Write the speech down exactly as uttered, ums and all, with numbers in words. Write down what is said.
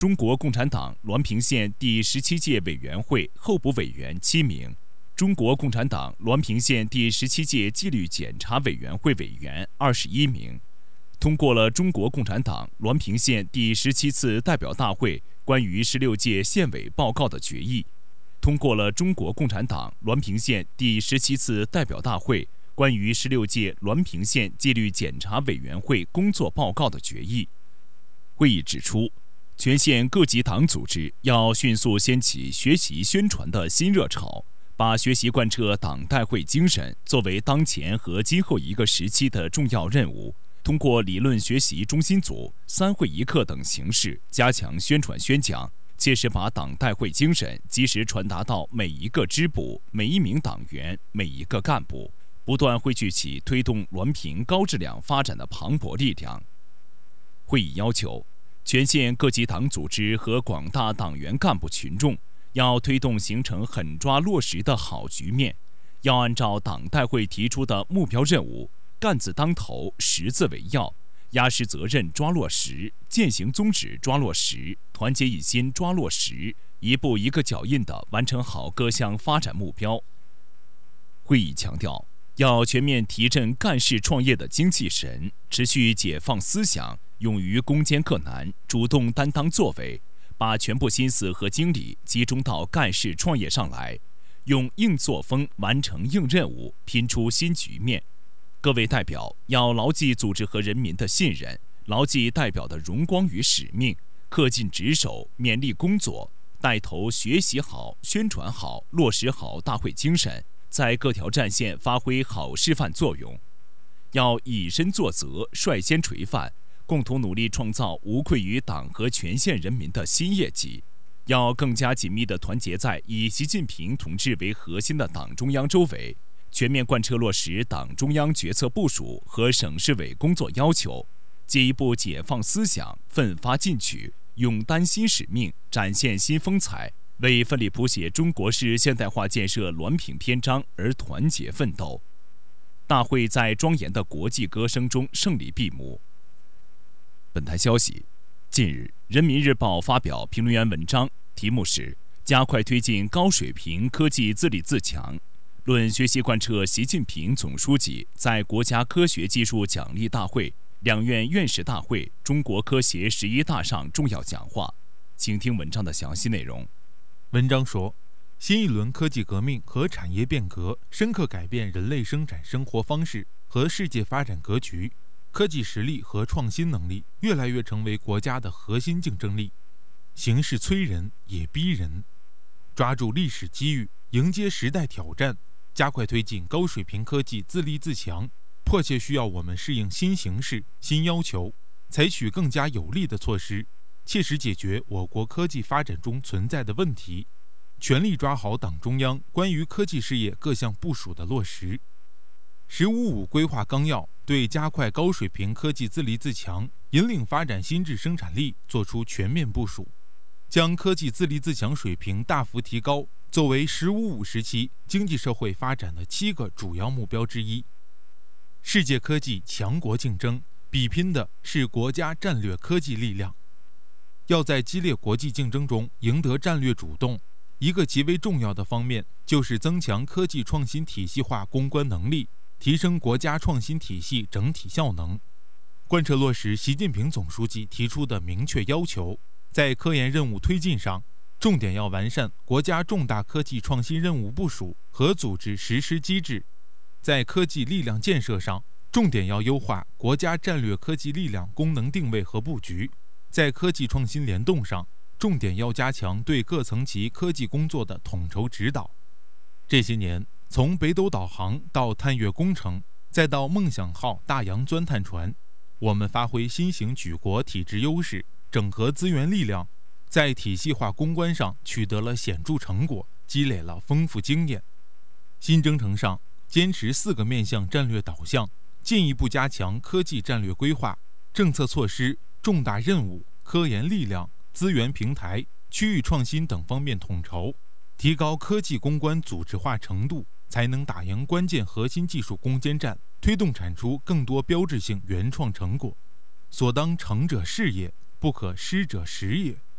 中国共产党滦平县第十七届委员会候补委员七名，中国共产党滦平县第十七届纪律检查委员会委员二十一名，通过了中国共产党滦平县第十七次代表大会关于十六届县委报告的决议，通过了中国共产党滦平县第十七次代表大会关于十六届滦平县纪律检查委员会工作报告的决议。会议指出，全县各级党组织要迅速掀起学习宣传的新热潮，把学习贯彻党代会精神作为当前和今后一个时期的重要任务，通过理论学习中心组、三会一课等形式加强宣传宣讲，切实把党代会精神及时传达到每一个支部、每一名党员、每一个干部，不断汇聚起推动滦平高质量发展的磅礴力量。会议要求，全县各级党组织和广大党员干部群众要推动形成狠抓落实的好局面，要按照党代会提出的目标任务，干字当头，实字为要，压实责任抓落实，践行宗旨抓落实，团结一心抓落实，一步一个脚印地完成好各项发展目标。会议强调，要全面提振干事创业的精气神，持续解放思想，勇于攻坚克难，主动担当作为，把全部心思和精力集中到干事创业上来，用硬作风完成硬任务，拼出新局面。各位代表要牢记组织和人民的信任，牢记代表的荣光与使命，恪尽职守，勉力工作，带头学习好、宣传好、落实好大会精神，在各条战线发挥好示范作用。要以身作则，率先垂范，共同努力创造无愧于党和全县人民的新业绩。要更加紧密地团结在以习近平同志为核心的党中央周围，全面贯彻落实党中央决策部署和省市委工作要求，进一步解放思想，奋发进取，勇担新使命，展现新风采，为奋力谱写中国式现代化建设滦平篇章而团结奋斗。大会在庄严的国际歌声中胜利闭幕。本台消息，近日，《人民日报》发表评论员文章，题目是“加快推进高水平科技自立自强”，论学习贯彻习近平总书记在国家科学技术奖励大会、两院院士大会、中国科协十一大上重要讲话。请听文章的详细内容。 文章说，新一轮科技革命和产业变革深刻改变人类生产生活方式和世界发展格局，科技实力和创新能力越来越成为国家的核心竞争力。形势催人也逼人，抓住历史机遇，迎接时代挑战，加快推进高水平科技自立自强，迫切需要我们适应新形势、新要求，采取更加有力的措施，切实解决我国科技发展中存在的问题，全力抓好党中央关于科技事业各项部署的落实。十五五规划纲要对加快高水平科技自立自强、引领发展新质生产力作出全面部署，将科技自立自强水平大幅提高作为十五五时期经济社会发展的七个主要目标之一。世界科技强国竞争比拼的是国家战略科技力量，要在激烈国际竞争中赢得战略主动，一个极为重要的方面就是增强科技创新体系化攻关能力，提升国家创新体系整体效能，贯彻落实习近平总书记提出的明确要求。在科研任务推进上，重点要完善国家重大科技创新任务部署和组织实施机制；在科技力量建设上，重点要优化国家战略科技力量功能定位和布局；在科技创新联动上，重点要加强对各层级科技工作的统筹指导。这些年，从北斗导航到探月工程，再到梦想号大洋钻探船，我们发挥新型举国体制优势，整合资源力量，在体系化攻关上取得了显著成果，积累了丰富经验。新征程上，坚持四个面向战略导向，进一步加强科技战略规划、政策措施、重大任务、科研力量、资源平台、区域创新等方面统筹，提高科技攻关组织化程度，才能打赢关键核心技术攻坚战，推动产出更多标志性原创成果。所当成者事业，不可失者时也。